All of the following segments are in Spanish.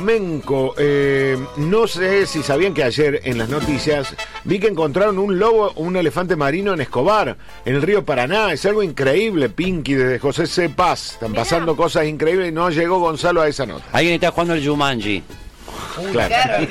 Flamenco, no sé si sabían que ayer en las noticias vi que encontraron un lobo, un elefante marino en Escobar, en el río Paraná. Es algo increíble, Pinky, desde José C. Paz. Están pasando cosas increíbles y no llegó Gonzalo a esa nota. Alguien está jugando el Jumanji. Claro.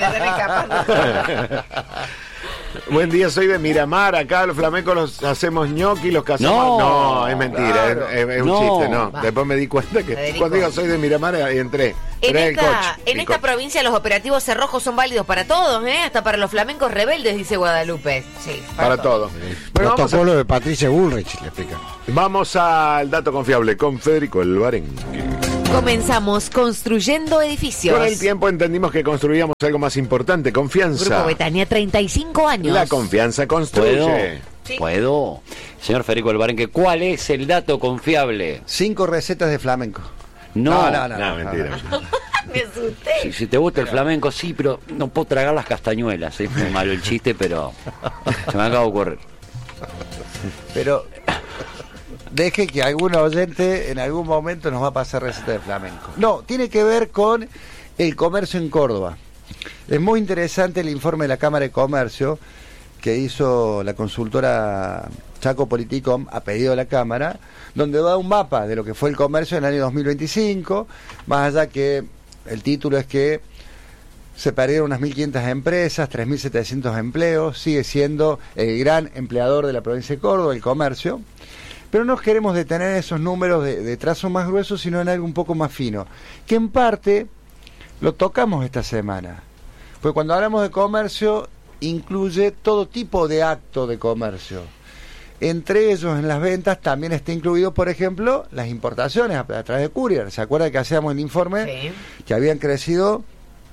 Buen día, soy de Miramar. Acá los flamencos los hacemos ñoqui, los casamos. No, es mentira, claro. es un chiste, no. Va. Después me di cuenta que Federico, cuando digo soy de Miramar entré. En esta provincia los operativos cerrojos son válidos para todos, hasta para los flamencos rebeldes, dice Guadalupe. Sí, para todos. Bueno, protocolo de Patricia Bullrich, le explica. Vamos al dato confiable con Federico El Barenque. Comenzamos construyendo edificios. Con el tiempo entendimos que construíamos algo más importante, confianza. Grupo Betania, 35 años. La confianza construye. ¿Puedo? Señor Federico El Barenque, ¿cuál es el dato confiable? 5 recetas de flamenco. No, mentira. Me asusté. Si te gusta el flamenco, sí, pero no puedo tragar las castañuelas. Es muy malo el chiste, pero se me acaba de ocurrir. Pero deje que algún oyente en algún momento nos va a pasar receta de flamenco. No, tiene que ver con el comercio en Córdoba. Es muy interesante el informe de la Cámara de Comercio que hizo la consultora Chaco Politicom a pedido de la Cámara, donde da un mapa de lo que fue el comercio en el año 2025, más allá que el título es que se perdieron unas 1.500 empresas, 3.700 empleos, sigue siendo el gran empleador de la provincia de Córdoba, el comercio. Pero no queremos detener esos números de trazo más grueso, sino en algo un poco más fino, que en parte lo tocamos esta semana. Porque cuando hablamos de comercio, incluye todo tipo de acto de comercio. Entre ellos, en las ventas, también está incluido, por ejemplo, las importaciones a través de courier. ¿Se acuerda que hacíamos el informe? Sí. Que habían crecido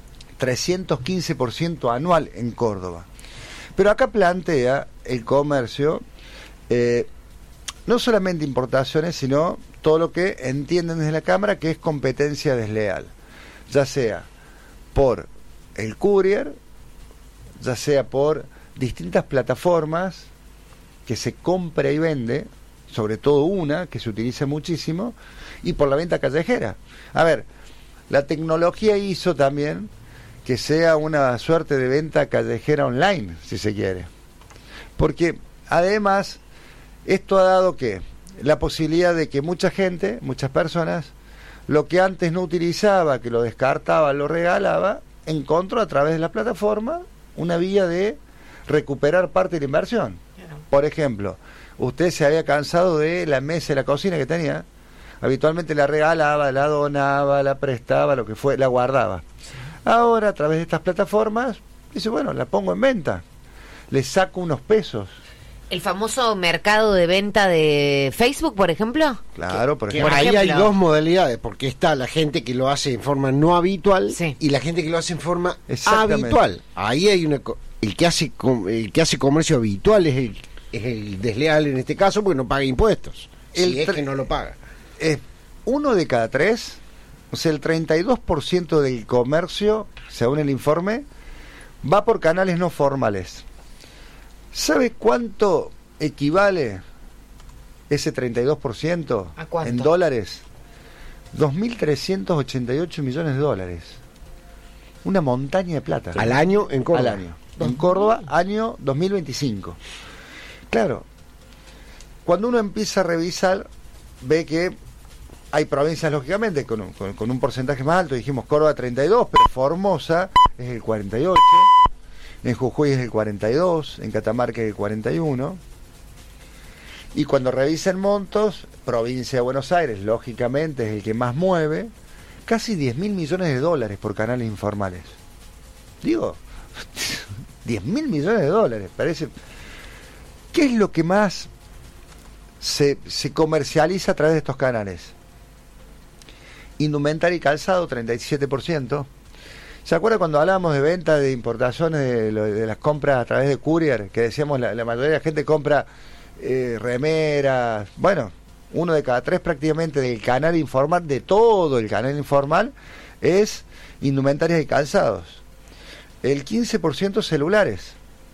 315% anual en Córdoba. Pero acá plantea el comercio no solamente importaciones, sino todo lo que entienden desde la Cámara que es competencia desleal, ya sea por el courier, ya sea por distintas plataformas que se compra y vende, sobre todo una que se utiliza muchísimo, y por la venta callejera. A ver, la tecnología hizo también que sea una suerte de venta callejera online, si se quiere, porque además esto ha dado que la posibilidad de que mucha gente, muchas personas, lo que antes no utilizaba, que lo descartaba, lo regalaba, encontró a través de la plataforma una vía de recuperar parte de la inversión. Por ejemplo, usted se había cansado de la mesa de la cocina que tenía, habitualmente la regalaba, la donaba, la prestaba, lo que fue, la guardaba. Ahora, a través de estas plataformas, dice, bueno, la pongo en venta, le saco unos pesos. ¿El famoso mercado de venta de Facebook, por ejemplo? Claro, por ejemplo. Ahí hay dos modalidades, porque está la gente que lo hace en forma no habitual, sí, y la gente que lo hace en forma habitual. Ahí hay una... El que hace comercio habitual es el desleal en este caso, porque no paga impuestos. Si es que no lo paga. 1 de cada 3, o sea, el 32% del comercio, según el informe, va por canales no formales. ¿Sabe cuánto equivale ese 32% en dólares? 2.388 millones de dólares. Una montaña de plata. ¿Al año en Córdoba? Al año. En Córdoba, año 2025. Claro, cuando uno empieza a revisar, ve que hay provincias, lógicamente, con un porcentaje más alto. Dijimos Córdoba 32, pero Formosa es el 48. En Jujuy es el 42, en Catamarca es el 41. Y cuando revisan montos, provincia de Buenos Aires, lógicamente, es el que más mueve, casi 10.000 millones de dólares por canales informales. Digo, 10.000 millones de dólares, parece. ¿Qué es lo que más se comercializa a través de estos canales? Indumentaria y calzado, 37%. ¿Se acuerda cuando hablábamos de venta de importaciones de las compras a través de courier? Que decíamos la mayoría de la gente compra remeras. Bueno, 1 de cada 3 prácticamente del canal informal, de todo el canal informal, es indumentarias y calzados. El 15% celulares.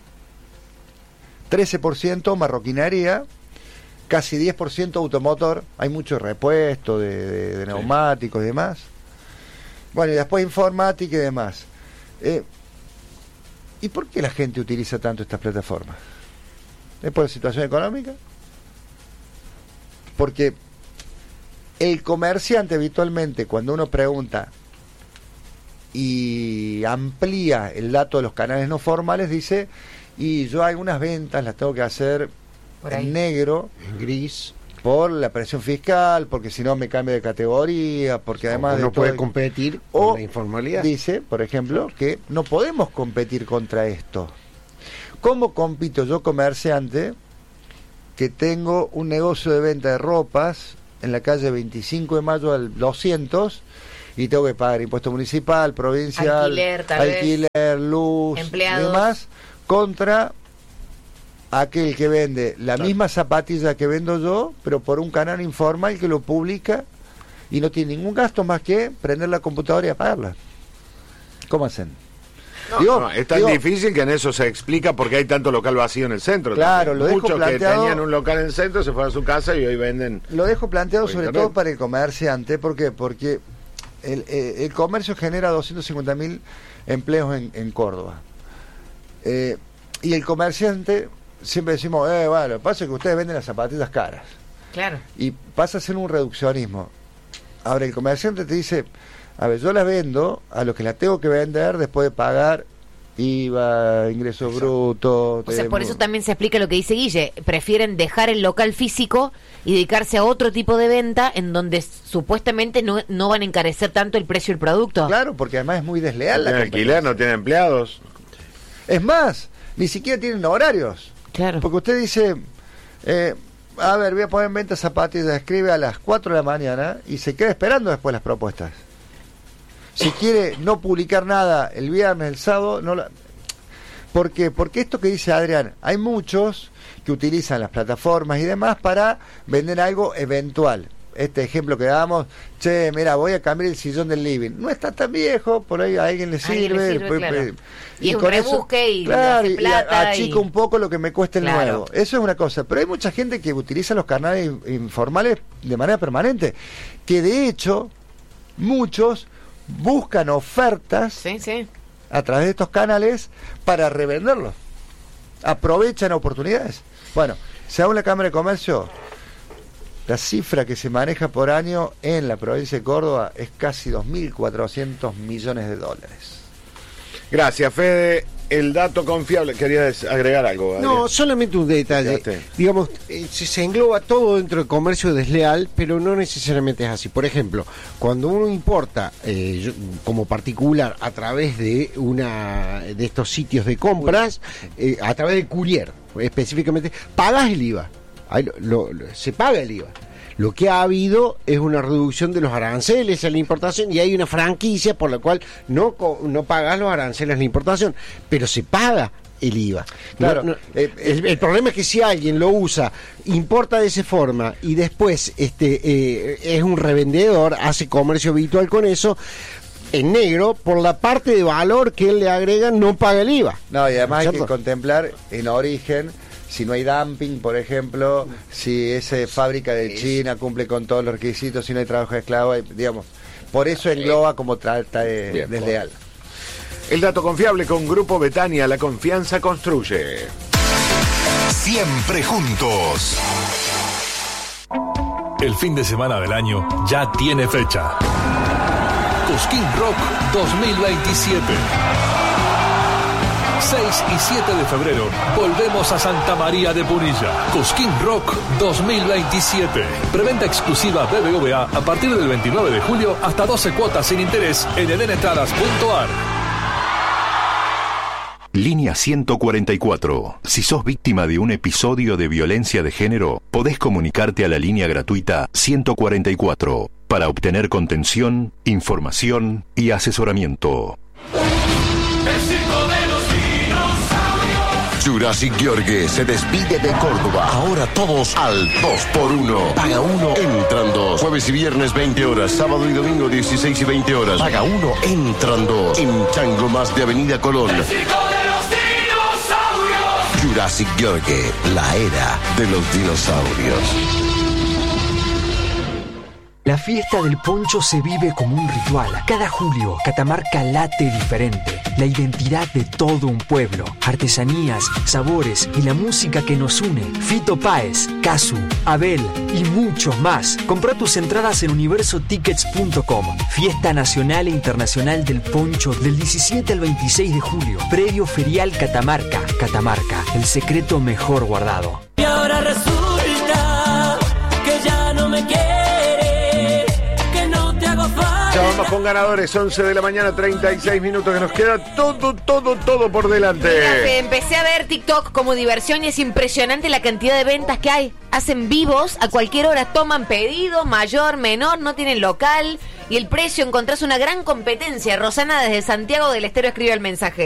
13% marroquinería. Casi 10% automotor. Hay mucho repuesto de neumáticos y demás. Bueno, y después informática y demás. ¿Y por qué la gente utiliza tanto estas plataformas? ¿Es por la situación económica? Porque el comerciante habitualmente, cuando uno pregunta y amplía el dato de los canales no formales, dice, y yo algunas ventas las tengo que hacer en negro, en gris, por la presión fiscal, porque si no me cambio de categoría, porque además no puede competir con la informalidad. Dice, por ejemplo, que no podemos competir contra esto. ¿Cómo compito yo, comerciante, que tengo un negocio de venta de ropas en la calle 25 de Mayo al 200 y tengo que pagar impuesto municipal, provincial, alquiler, luz, empleados, y demás, contra aquel que vende la misma zapatilla que vendo yo, pero por un canal informal que lo publica y no tiene ningún gasto más que prender la computadora y apagarla? ¿Cómo hacen? Es tan difícil que en eso se explica por qué hay tanto local vacío en el centro. Claro, lo dejo muchos planteado, que tenían un local en el centro se fueron a su casa y hoy venden. Lo dejo planteado sobre todo para el comerciante. ¿Por qué? Porque el comercio genera 250.000 empleos en Córdoba. Y el comerciante, siempre decimos, bueno, lo que pasa es que ustedes venden las zapatillas caras. Claro. Y pasa a ser un reduccionismo. Ahora, el comerciante te dice, a ver, yo las vendo a lo que la tengo que vender después de pagar IVA, ingreso bruto. O sea, por eso también se explica lo que dice Guille. Prefieren dejar el local físico y dedicarse a otro tipo de venta en donde supuestamente no van a encarecer tanto el precio del producto. Claro, porque además es muy desleal la competencia. Alquiler, no tiene empleados. Es más, ni siquiera tienen horarios. Claro. Porque usted dice, a ver, voy a poner en venta zapatillas, escribe a las 4 de la mañana y se queda esperando después las propuestas. Si quiere no publicar nada el viernes, el sábado, no la... ¿Por qué? Porque esto que dice Adrián, hay muchos que utilizan las plataformas y demás para vender algo eventual. Este ejemplo que damos, che, mira, voy a cambiar el sillón del living. No está tan viejo, por ahí a alguien le sirve. Claro. Y con un rebusque eso, y claro, hace plata. Y achica un poco lo que me cuesta el claro. nuevo. Eso es una cosa. Pero hay mucha gente que utiliza los canales informales de manera permanente. Que de hecho, muchos buscan ofertas a través de estos canales para revenderlos. Aprovechan oportunidades. Bueno, según la Cámara de Comercio, la cifra que se maneja por año en la provincia de Córdoba es casi 2.400 millones de dólares. Gracias, Fede. El dato confiable. ¿Querías agregar algo, Adrián? No, solamente un detalle. Digamos, se engloba todo dentro del comercio desleal, pero no necesariamente es así. Por ejemplo, cuando uno importa como particular a través de de estos sitios de compras, a través de courier, específicamente, pagas el IVA. Ahí se paga el IVA. Lo que ha habido es una reducción de los aranceles a la importación y hay una franquicia por la cual no pagas los aranceles a la importación, pero se paga el IVA. Claro. El problema es que si alguien lo usa, importa de esa forma y después es un revendedor, hace comercio habitual con eso, en negro, por la parte de valor que él le agrega, no paga el IVA. No, y además ¿cierto? Hay que contemplar en origen si no hay dumping, por ejemplo, si esa fábrica de China cumple con todos los requisitos, si no hay trabajo de esclavo, digamos, por eso engloba como trata de desleal. El dato confiable con Grupo Betania, la confianza construye. Siempre juntos. El fin de semana del año ya tiene fecha. Cosquín Rock 2027. 6 y 7 de febrero, volvemos a Santa María de Punilla. Cosquín Rock 2027. Preventa exclusiva BBVA a partir del 29 de julio hasta 12 cuotas sin interés en edenentradas.ar. Línea 144. Si sos víctima de un episodio de violencia de género, podés comunicarte a la línea gratuita 144 para obtener contención, información y asesoramiento. Jurassic Gheorghe se despide de Córdoba. Ahora todos al 2x1. Paga 1, entran 2. Jueves y viernes 20 horas. Sábado y domingo 16 y 20 horas. Paga 1, entran 2. En Chango Más de Avenida Colón. El circo de los dinosaurios. Jurassic Gheorghe, la era de los dinosaurios. La fiesta del poncho se vive como un ritual. Cada julio, Catamarca late diferente. La identidad de todo un pueblo. Artesanías, sabores y la música que nos une. Fito Páez, Casu, Abel y muchos más. Compra tus entradas en universotickets.com. Fiesta Nacional e Internacional del Poncho del 17 al 26 de julio. Predio Ferial Catamarca. Catamarca, el secreto mejor guardado. Y ahora resulta que ya no me quieres. Ya vamos con ganadores, 11 de la mañana, 36 minutos, que nos queda todo por delante. Mira, empecé a ver TikTok como diversión y es impresionante la cantidad de ventas que hay. Hacen vivos a cualquier hora, toman pedido, mayor, menor, no tienen local y el precio, encontrás una gran competencia. Rosana desde Santiago del Estero escribe el mensaje.